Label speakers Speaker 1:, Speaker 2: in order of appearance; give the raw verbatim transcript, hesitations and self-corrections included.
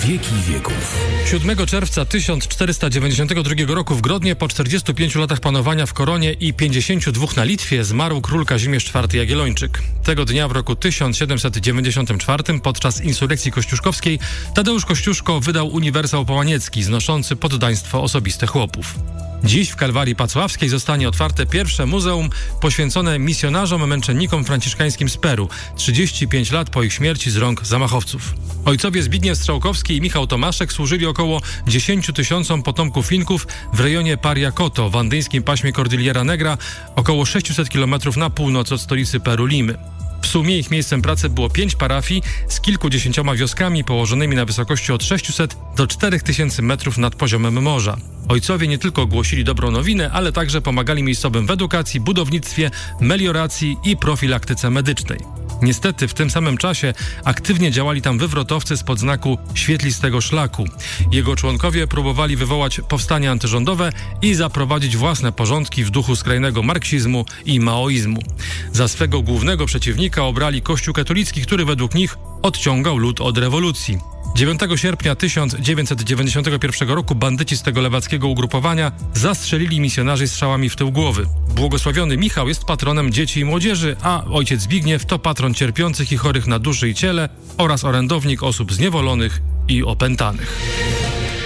Speaker 1: wieki wieków.
Speaker 2: siódmego czerwca tysiąc czterysta dziewięćdziesiątego drugiego roku w Grodnie po czterdziestu pięciu latach panowania w Koronie i pięćdziesięciu dwóch na Litwie zmarł król Kazimierz czwarty Jagiellończyk. Tego dnia w roku tysiąc siedemset dziewięćdziesiątym czwartym podczas insurekcji kościuszkowskiej Tadeusz Kościuszko wydał uniwersał połaniecki znoszący poddaństwo osobiste chłopów. Dziś w Kalwarii Pacławskiej zostanie otwarte pierwsze muzeum poświęcone misjonarzom męczennikom franciszkańskim z Peru, trzydzieści pięć lat po ich śmierci z rąk zamachowców. Ojcowie Zbigniew Strzałkowski i Michał Tomaszek służyli około dziesięciu tysiącom potomków Finków w rejonie Pariacoto w andyjskim paśmie Cordillera Negra, około sześciuset kilometrów na północ od stolicy Peru Limy. W sumie ich miejscem pracy było pięć parafii z kilkudziesięcioma wioskami położonymi na wysokości od sześciuset do czterech tysięcy metrów nad poziomem morza. Ojcowie nie tylko głosili dobrą nowinę, ale także pomagali miejscowym w edukacji, budownictwie, melioracji i profilaktyce medycznej. Niestety w tym samym czasie aktywnie działali tam wywrotowcy spod znaku Świetlistego Szlaku. Jego członkowie próbowali wywołać powstanie antyrządowe i zaprowadzić własne porządki w duchu skrajnego marksizmu i maoizmu. Za swego głównego przeciwnika obrali Kościół katolicki, który według nich odciągał lud od rewolucji. dziewiątego sierpnia tysiąc dziewięćset dziewięćdziesiątego pierwszego roku bandyci z tego lewackiego ugrupowania zastrzelili misjonarzy strzałami w tył głowy. Błogosławiony Michał jest patronem dzieci i młodzieży, a ojciec Zbigniew to patron cierpiących i chorych na duszy i ciele oraz orędownik osób zniewolonych i opętanych.